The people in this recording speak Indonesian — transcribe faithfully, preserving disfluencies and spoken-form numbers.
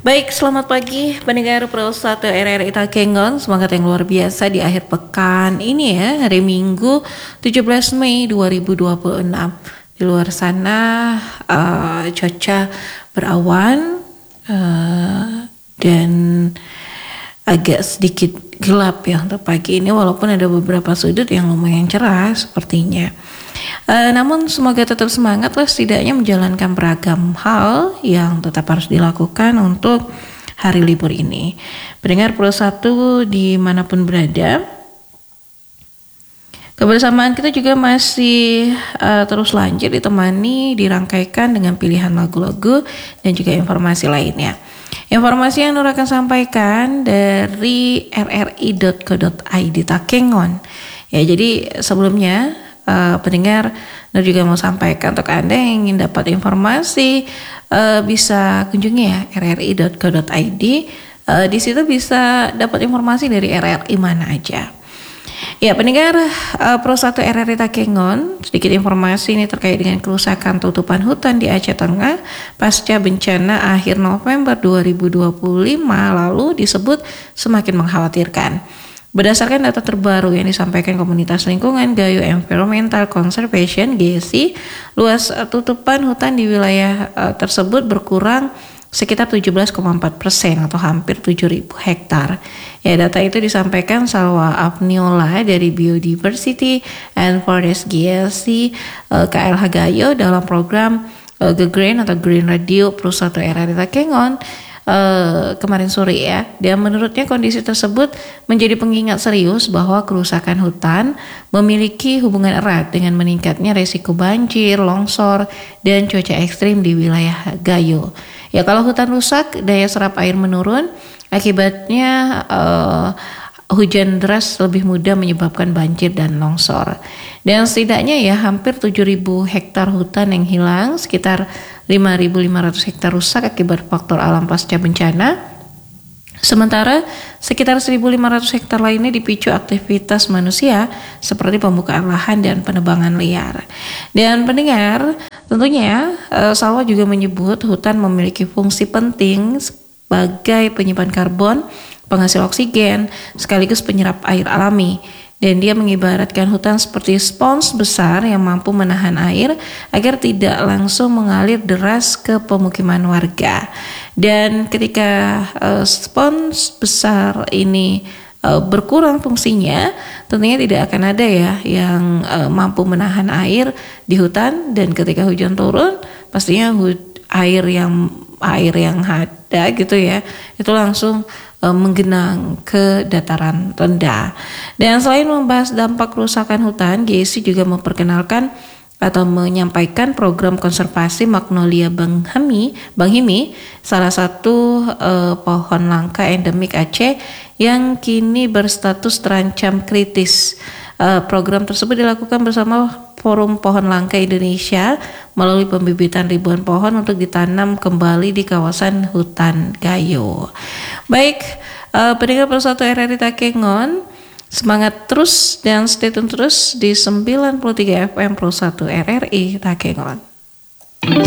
Baik, selamat pagi pendengar Pro satu R R I Takengon. Semangat yang luar biasa di akhir pekan ini ya, hari Minggu tujuh belas Mei dua ribu dua puluh enam. Di luar sana uh, cuaca berawan uh, dan agak sedikit gelap ya untuk pagi ini, walaupun ada beberapa sudut yang lumayan cerah sepertinya. Uh, namun semoga tetap semangat lah, setidaknya menjalankan beragam hal yang tetap harus dilakukan untuk hari libur ini. Pendengar Pro satu dimanapun berada, kebersamaan kita juga masih uh, terus lanjut ditemani dirangkaikan dengan pilihan lagu-lagu dan juga informasi lainnya. Informasi yang Nur akan sampaikan dari r r i dot co dot i d Takengon. Ya, jadi sebelumnya Uh, pendengar, Nur juga mau sampaikan untuk Anda yang ingin dapat informasi uh, bisa kunjungi ya r r i dot co dot i d. Uh, di situ bisa dapat informasi dari R R I mana aja. Ya pendengar, uh, Pro satu R R I Takengon, sedikit informasi ini terkait dengan kerusakan tutupan hutan di Aceh Tengah pasca bencana akhir November dua ribu dua puluh lima lalu disebut semakin mengkhawatirkan. Berdasarkan data terbaru yang disampaikan Komunitas Lingkungan Gayo Environmental Conservation G E S I, luas uh, tutupan hutan di wilayah uh, tersebut berkurang sekitar tujuh belas koma empat persen atau hampir tujuh ribu hektar. Ya, data itu disampaikan Salwa Afniola dari Biodiversity and Forest G E S I uh, K L H Gayo dalam program uh, The Green atau Green Radio Pro satu R R I Takengon Uh, kemarin sore ya. Dan menurutnya kondisi tersebut menjadi pengingat serius bahwa kerusakan hutan memiliki hubungan erat dengan meningkatnya resiko banjir, longsor, dan cuaca ekstrim di wilayah Gayo. Ya, kalau hutan rusak, daya serap air menurun, akibatnya uh, hujan deras lebih mudah menyebabkan banjir dan longsor. Dan setidaknya ya hampir tujuh ribu hektar hutan yang hilang, sekitar lima ribu lima ratus hektar rusak akibat faktor alam pasca bencana. Sementara sekitar seribu lima ratus hektar lainnya dipicu aktivitas manusia seperti pembukaan lahan dan penebangan liar. Dan pendengar, tentunya uh, Salwa juga menyebut hutan memiliki fungsi penting sebagai penyimpan karbon, penghasil oksigen, sekaligus penyerap air alami. Dan dia mengibaratkan hutan seperti spons besar yang mampu menahan air agar tidak langsung mengalir deras ke pemukiman warga. Dan ketika uh, spons besar ini uh, berkurang fungsinya, tentunya tidak akan ada ya yang uh, mampu menahan air di hutan. Dan ketika hujan turun, pastinya hu- air yang air yang ada gitu ya, itu langsung menggenang ke dataran rendah. Dan selain membahas dampak kerusakan hutan, G E S I juga memperkenalkan atau menyampaikan program konservasi Magnolia Banghimi, Banghimi, salah satu uh, pohon langka endemik Aceh yang kini berstatus terancam kritis. Uh, program tersebut dilakukan bersama Forum Pohon Langka Indonesia melalui pembibitan ribuan pohon untuk ditanam kembali di kawasan hutan Gayo. Baik, uh, pendengar Pro satu R R I Takengon, semangat terus dan stay tune terus di sembilan puluh tiga F M Pro satu R R I Takengon.